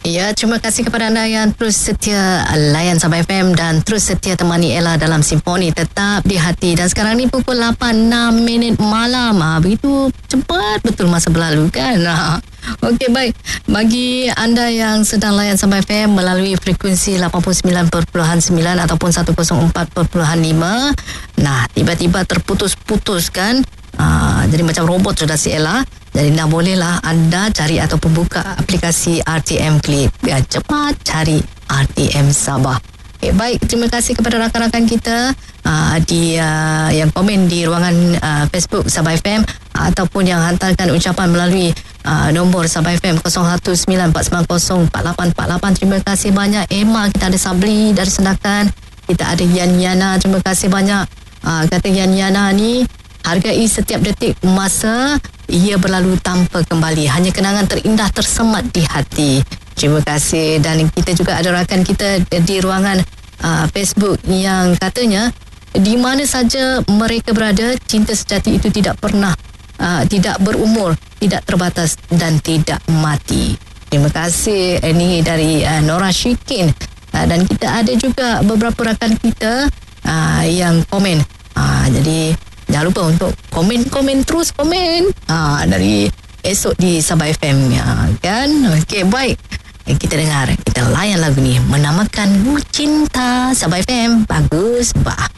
Ya, terima kasih kepada anda yang terus setia layan Sabah FM dan terus setia temani Ella dalam Simfoni Tetap di Hati. Dan sekarang ni pukul 8:06 malam. Begitu cepat betul masa berlalu kan? Okey, baik. Bagi anda yang sedang layan Sabah FM melalui frekuensi 89.9 ataupun 104.5, nah, tiba-tiba terputus-putus kan? Jadi macam robot sudah si Ella. Jadi nak bolehlah anda cari ataupun buka aplikasi RTM Clip. Ya, cepat cari RTM Sabah. Okay, baik, terima kasih kepada rakan-rakan kita yang komen di ruangan Facebook Sabah FM ataupun yang hantarkan ucapan melalui nombor Sabah FM 0194904848. Terima kasih banyak. Emma, kita ada Sabli dari Senakan. Kita ada Yan Yana, terima kasih banyak. Kata Yan Yana ni, hargai setiap detik masa ia berlalu tanpa kembali. Hanya kenangan terindah tersemat di hati. Terima kasih. Dan kita juga ada rakan kita di ruangan Facebook yang katanya, di mana saja mereka berada, cinta sejati itu tidak pernah, tidak berumur, tidak terbatas dan tidak mati. Terima kasih. Ini dari Nora Syikin. Dan kita ada juga beberapa rakan kita yang komen. Jadi jangan lupa untuk komen terus komen dari esok di Sabah FM kan. Okey, baik, kita dengar, kita layan lagu ni, menamakan Cinta. Sabah FM, bagus bah.